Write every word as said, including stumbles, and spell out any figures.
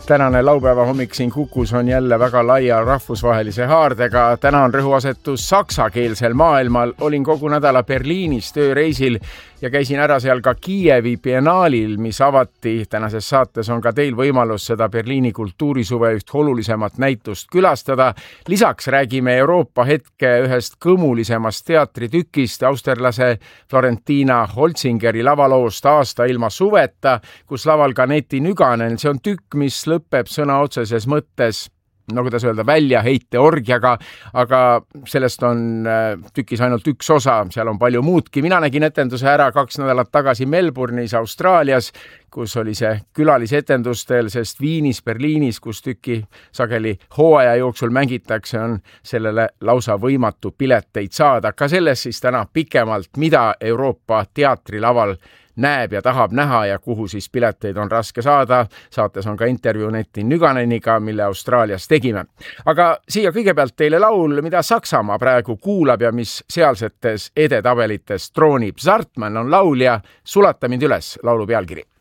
Tänane laupäeva hommik siin Kukus on jälle väga laia rahvusvahelise haardega. Täna on rõhuasetus saksakeelsel maailmal. Olin kogu nädala Berliinis tööreisil ja käisin ära seal ka Kiievi biennaalil, mis avati. Tänases saates on ka teil võimalus seda Berliini kultuurisuve üht olulisemat näitust külastada. Lisaks räägime Euroopa hetke ühest kõmulisemast teatritükist, austerlase Florentina Holzingeri lavaloost Aasta ilma suveta, kus laval ka Neeti Nyganen. See on tükk, mis lõpeb sõna otseses mõttes, no kuidas öelda, väljaheite orgiaga, aga sellest on tükis ainult üks osa, seal on palju muudki. Mina nägin etenduse ära kaks nädalat tagasi Melbourne'is, Austraalias, kus oli see külalisetendustel, sest Viinis, Berliinis, kus tüki sageli hooaja jooksul mängitakse, on sellele lausa võimatu pileteid saada. Ka selles siis täna pikemalt, mida Euroopa teatrilaval näeb ja tahab näha ja kuhu siis pileteid on raske saada. Saates on ka intervjuu Neeti Nyganeniga, mille Austraalias tegime. Aga siia kõigepealt teile laul, mida Saksamaa praegu kuulab ja mis sealsetes edetabelites troonib. Zartmann on laulja, Sulata mind üles, laulu pealkiri.